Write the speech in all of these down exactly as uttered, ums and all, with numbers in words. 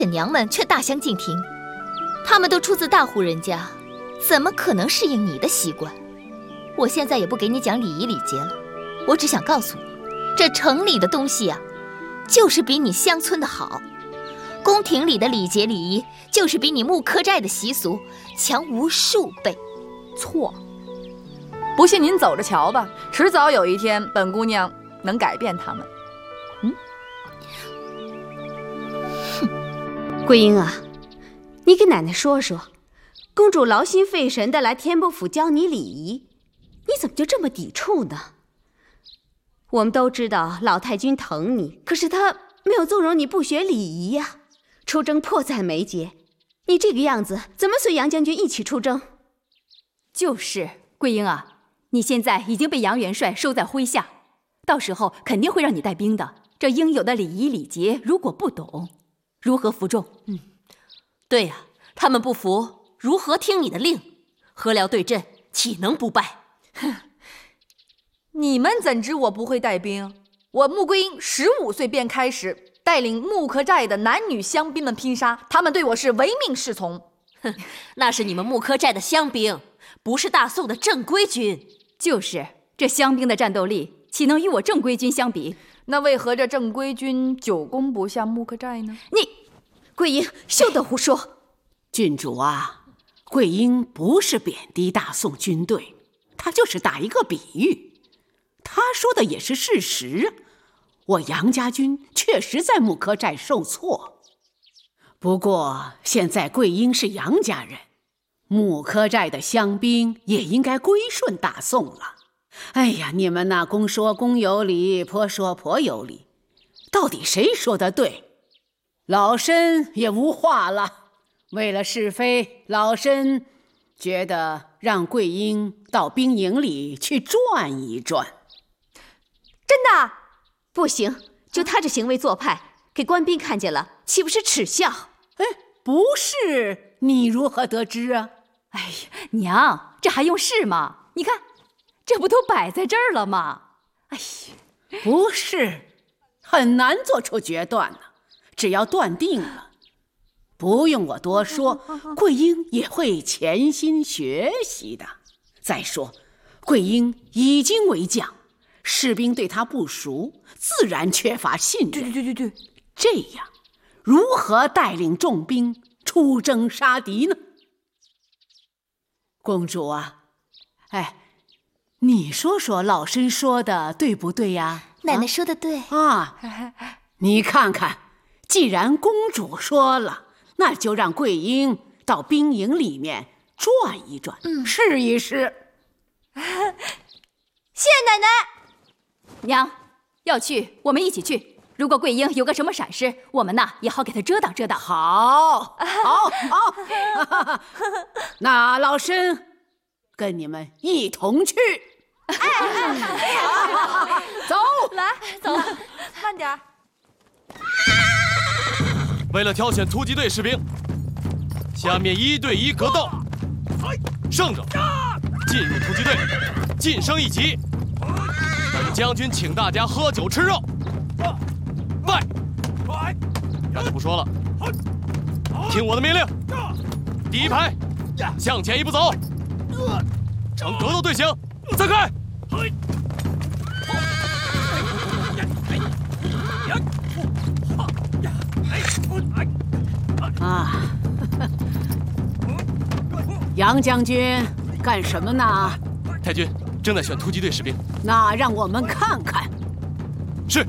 娘们却大相径庭，她们都出自大户人家，怎么可能适应你的习惯？我现在也不给你讲礼仪礼节了，我只想告诉你，这城里的东西啊，就是比你乡村的好。宫廷里的礼节礼仪，就是比你木柯寨的习俗强无数倍。 错，不信您走着瞧吧，迟早有一天，本姑娘能改变他们。嗯。 桂英啊，你给奶奶说说，公主劳心费神的来天波府教你礼仪，你怎么就这么抵触呢？我们都知道老太君疼你，可是她没有纵容你不学礼仪呀。出征迫在眉睫，你这个样子怎么随杨将军一起出征？ 就是，桂英啊，你现在已经被杨元帅收在麾下，到时候肯定会让你带兵的。这应有的礼仪礼节，如果不懂，如何服众？ 嗯，对呀、啊，他们不服，如何听你的令？合辽对阵，岂能不败？ 哼，你们怎知我不会带兵？我穆桂英十五岁便开始带领木柯寨的男女乡兵们拼杀，他们对我是唯命是从。 哼，那是你们木柯寨的乡兵，不是大宋的正规军。 就是，这乡兵的战斗力岂能与我正规军相比？ 那为何这正规军久攻不下木柯寨呢？ 你，桂英，休得胡说！ 郡主啊，桂英不是贬低大宋军队，她就是打一个比喻。她说的也是事实，我杨家军确实在木柯寨受挫。不过现在桂英是杨家人，木柯寨的乡兵也应该归顺大宋了。哎呀，你们那公说公有理，婆说婆有理，到底谁说的对？老身也无话了。为了是非，老身觉得让桂英到兵营里去转一转。 真的？不行，就他这行为做派，给官兵看见了，岂不是耻笑？ 哎，不是，你如何得知啊？ 哎呀，娘，这还用试吗？你看，这不都摆在这儿了吗？哎呀， 不是，很难做出决断呢。只要断定了，不用我多说，桂英也会潜心学习的。再说，桂英已经为将，士兵对他不熟，自然缺乏信任。 对对对对对， 这样如何带领重兵出征杀敌呢？公主啊，哎，你说说老身说的对不对呀？ 奶奶说的对啊，你看看，既然公主说了，那就让桂英到兵营里面转一转，嗯、试一试。 谢谢奶奶。 娘，要去我们一起去。如果桂英有个什么闪失，我们呐也好给她遮挡遮挡。 好，好，好。那老身跟你们一同去。 哎哎哎， 走， 来，走，慢点。 为了挑选突击队士兵，下面一对一格斗，胜者进入突击队，晋升一级。本将军请大家喝酒吃肉。拜，那就不说了，听我的命令。第一排，向前一步走，呈格斗队形，散开。 啊，杨将军干什么呢？ 太君正在选突击队士兵。 那让我们看看。 是。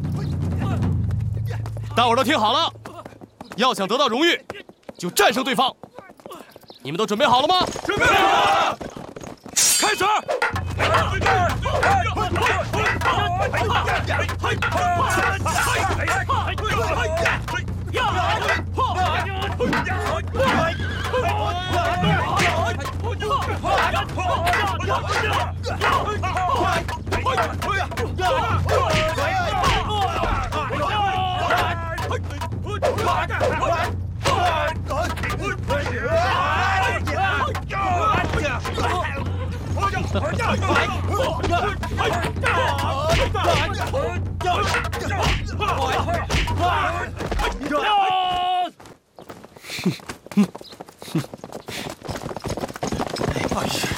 大伙儿都听好了，要想得到荣誉，就战胜对方。你们都准备好了吗？ 准备好了， 开始！ 哎呀！